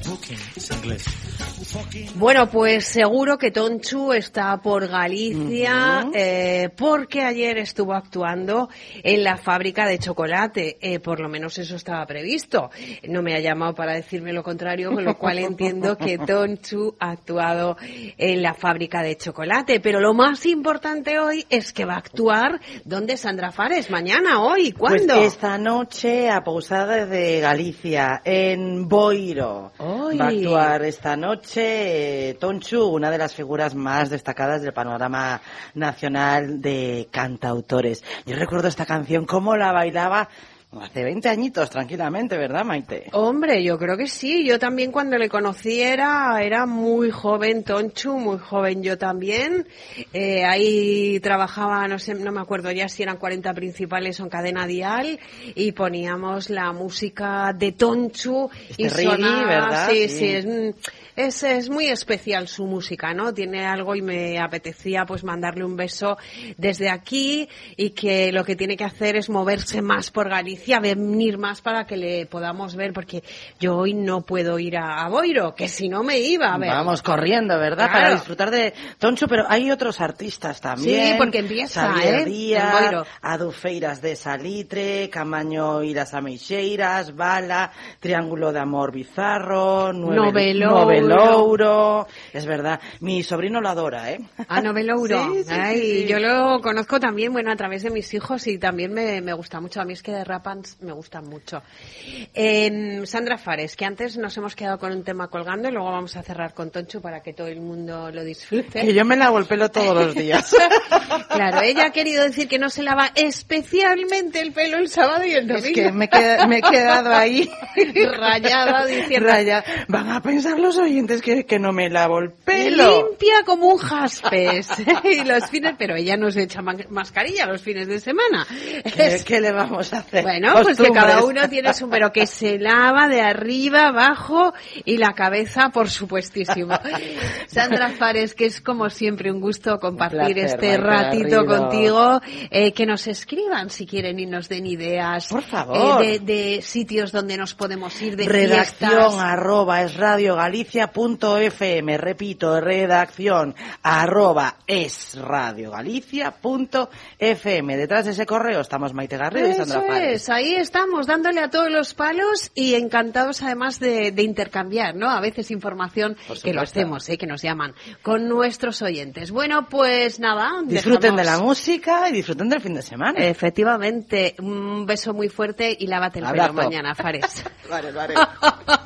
Bueno, pues seguro que Tonchu está por Galicia, porque ayer estuvo actuando en la fábrica de chocolate, por lo menos eso estaba previsto. No me ha llamado para decirme lo contrario, con lo cual entiendo que Tonchu ha actuado en la fábrica de chocolate. Pero lo más importante hoy es que va a actuar, ¿dónde, Sandra Fares? ¿Mañana, hoy? ¿Cuándo? Pues esta noche a Pousada de Galicia, en Boiro. Hoy. Va a actuar esta noche Tonchu, una de las figuras más destacadas del panorama nacional de cantautores. Yo recuerdo esta canción, cómo la bailaba hace 20 añitos, tranquilamente, ¿verdad, Maite? Hombre, yo creo que sí. Yo también cuando le conocí era muy joven Tonchu, muy joven yo también. Ahí trabajaba, no sé, no me acuerdo ya si eran 40 principales o en Cadena Dial, y poníamos la música de Tonchu y sonaba, ¿verdad? Sí, es muy especial su música, ¿no? Tiene algo y me apetecía pues mandarle un beso desde aquí, y que lo que tiene que hacer es moverse más por Galicia, venir más para que le podamos ver, porque yo hoy no puedo ir a Boiro, que si no me iba a ver. Vamos corriendo, ¿verdad? Claro. Para disfrutar de Tonchu, pero hay otros artistas también. Sí, porque empieza, Xavier Díaz, en Boiro. Adufeiras de Salitre, Camaño y las Ameixeiras, Bala, Triángulo de Amor Bizarro, Novelouro. Es verdad, mi sobrino lo adora, ¿eh? Ah, Novelouro. Sí, Ay, sí. Yo lo conozco también, bueno, a través de mis hijos, y también me gusta mucho. A mí es que de Rapans me gustan mucho. Sandra Fares, que antes nos hemos quedado con un tema colgando y luego vamos a cerrar con Tonchu para que todo el mundo lo disfrute. Que yo me lavo el pelo todos los días. Claro, ella ha querido decir que no se lava especialmente el pelo el sábado y el domingo. Es que me he quedado ahí rayada diciendo... Van a pensar los oyentes que no me lavo el pelo. Limpia como un jaspes. Y los fines, pero ella no se echa mascarilla los fines de semana. ¿Qué le vamos a hacer? Bueno, pues que cada uno tiene su... Pero que se lava de arriba, abajo y la cabeza, por supuestísimo. Sandra Fares, que es como siempre un gusto compartir este ratito contigo. Que nos escriban si quieren y nos den ideas. Por favor. De sitios donde nos podemos ir, de redacción fiestas. @esradiogalicia.fm. Repito, redacción @esradiogalicia.fm. Detrás de ese correo estamos Maite Garrido y Sandra Fares. Ahí estamos, dándole a todos los palos y encantados además de intercambiar, ¿no? A veces información, que lo hacemos, que nos llaman, con nuestros oyentes. Bueno, pues nada. Disfruten de la música y disfruten del fin de semana. Efectivamente, un beso muy fuerte y lávate el pelo mañana, Fares. Vale.